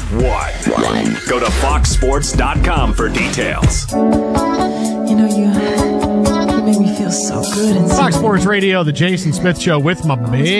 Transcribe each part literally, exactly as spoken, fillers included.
one. Go to fox sports dot com for details. You know, you, you make me feel so good. And Fox Sports Radio, the Jason Smith Show with my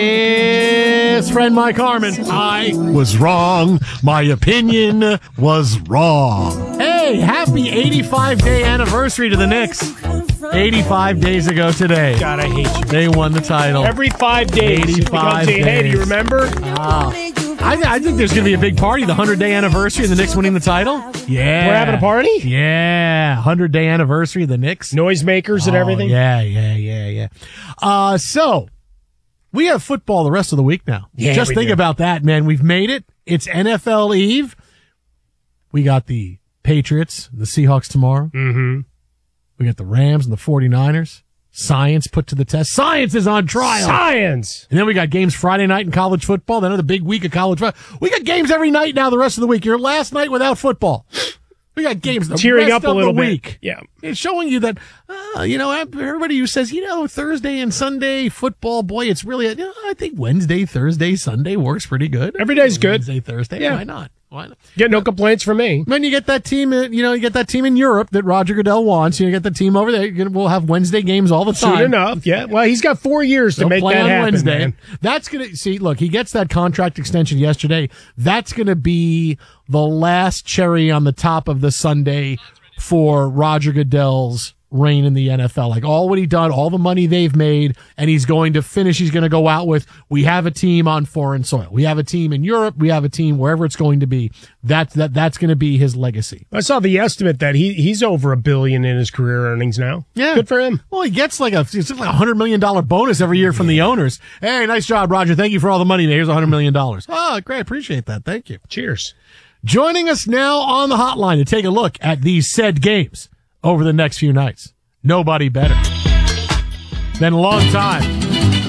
best friend Mike Harmon. I was wrong. My opinion was wrong. Hey, happy eighty-five day anniversary to the Knicks. eighty-five days ago today. God, I hate you. They won the title. Every five days. eighty-five days. Hey, do you days. remember? Ah. I, th- I think there's going to be a big party, the one hundred day anniversary of the Knicks winning the title. Yeah. We're having a party? Yeah. one hundred day anniversary of the Knicks. Noisemakers and Oh, everything? Yeah, yeah, yeah, yeah. Uh, so, we have football the rest of the week now. Yeah, Just we think do. about that, man. We've made it. It's N F L Eve. We got the Patriots, the Seahawks tomorrow. Mm-hmm. We got the Rams and the forty-niners. Science put to the test. Science is on trial. Science! And then we got games Friday night in college football. Then another big week of college football. We got games every night now the rest of the week. Your last night without football. We got games the Cheering rest up a of little the bit. week. Yeah. It's showing you that, uh, you know, everybody who says, you know, Thursday and Sunday football, boy, it's really, you know, I think Wednesday, Thursday, Sunday works pretty good. Every day's good. Wednesday, Thursday, Yeah. why not? Why not? Get no complaints from me. Then you get that team, in, you know, you get that team in Europe that Roger Goodell wants. You get the team over there. We'll have Wednesday games all the time. Soon enough, yeah. Well, he's got four years to They'll make play that on happen, Wednesday. man. That's going to see. Look, he gets that contract extension yesterday. That's going to be the last cherry on the top of the Sunday for Roger Goodell's reign in the N F L. Like all what he done, all the money they've made, and he's going to finish. He's going to go out with, we have a team on foreign soil. We have a team in Europe. We have a team wherever it's going to be. That's that. That's going to be his legacy. I saw the estimate that he he's over a billion in his career earnings now. Yeah. Good for him. Well, he gets like a, it's like a hundred million dollar bonus every year from the owners. Hey, nice job, Roger. Thank you for all the money. Here's a hundred million dollars. Oh, great. Appreciate that. Thank you. Cheers. Joining us now on the hotline to take a look at these said games over the next few nights. Nobody better than a long time.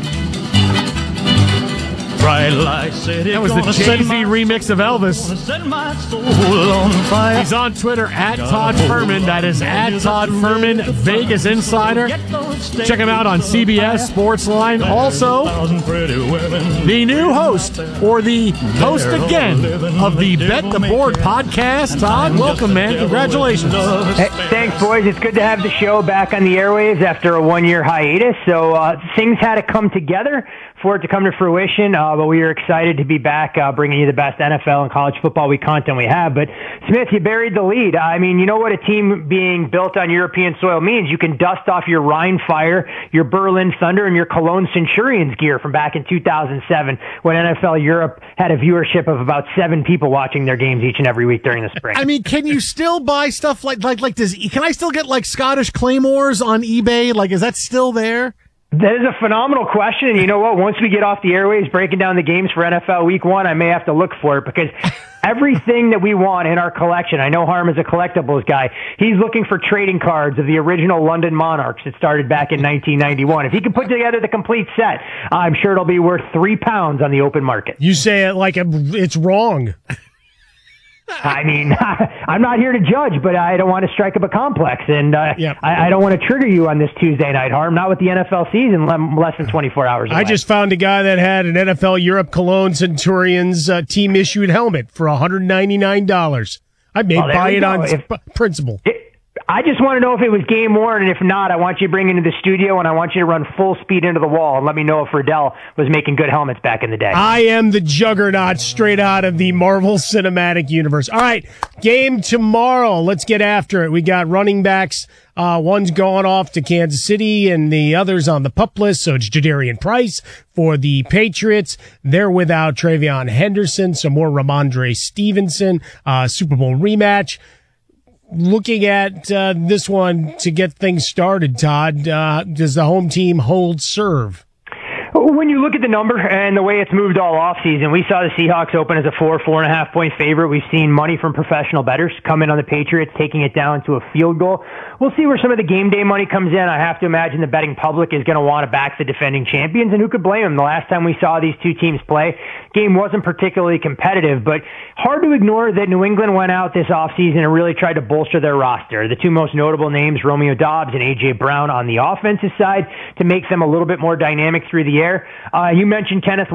That was the Jay-Z remix of Elvis. He's on Twitter at Todd Furman. That is at Todd Furman, Vegas Insider. Check him out on C B S Sportsline. Also, the new host, or the host again, of the Bet the Board podcast. Todd, welcome, man. Congratulations. Hey, thanks, boys. It's good to have the show back on the airwaves after a one-year hiatus. So uh, things had to come together for it to come to fruition, uh, but we are excited to be back uh, bringing you the best N F L and college football week content we have. But, Smith, you buried the lead. I mean, you know what a team being built on European soil means. You can dust off your Rhine Fire, your Berlin Thunder, and your Cologne Centurions gear from back in two thousand seven when N F L Europe had a viewership of about seven people watching their games each and every week during the spring. I mean, can you still buy stuff like, like, like, does, can I still get like Scottish Claymores on eBay? Like, is that still there? That is a phenomenal question, and you know what? Once we get off the airwaves breaking down the games for N F L Week One, I may have to look for it because everything that we want in our collection, I know Harm is a collectibles guy, he's looking for trading cards of the original London Monarchs that started back in nineteen ninety-one. If he can put together the complete set, I'm sure it'll be worth three pounds on the open market. You say it like it's wrong. I mean, I'm not here to judge, but I don't want to strike up a complex, and uh, Yep. I, I don't want to trigger you on this Tuesday night, Harm. Not with the N F L season le- less than twenty-four hours away. I just found a guy that had an N F L Europe Cologne Centurions uh, team issued helmet for one hundred ninety-nine dollars. I may Well, there buy we it go. on If- sp- principle. It, I just want to know if it was game worn, and if not, I want you to bring it into the studio, and I want you to run full speed into the wall and let me know if Riddell was making good helmets back in the day. I am the juggernaut straight out of the Marvel Cinematic Universe. All right, game tomorrow. Let's get after it. We got running backs. Uh, one's going off to Kansas City and the other's on the PUP list. So it's Jadarian Price for the Patriots. They're without Travion Henderson. Some more Ramondre Stevenson, uh, Super Bowl rematch. Looking at uh, this one to get things started, Todd, uh, does the home team hold serve? When you look at the number and the way it's moved all offseason, we saw the Seahawks open as a four, four and a half point favorite. We've seen money from professional bettors come in on the Patriots, taking it down to a field goal. We'll see where some of the game day money comes in. I have to imagine the betting public is going to want to back the defending champions, and who could blame them? The last time we saw these two teams play, game wasn't particularly competitive, but hard to ignore that New England went out this offseason and really tried to bolster their roster. The two most notable names, Romeo Doubs and A J. Brown on the offensive side, to make them a little bit more dynamic through the air. Uh, you mentioned Kenneth